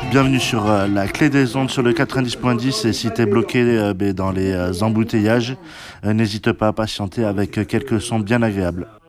Bienvenue sur la clé des ondes sur le 90.10 et si t'es bloqué dans les embouteillages, n'hésite pas à patienter avec quelques sons bien agréables.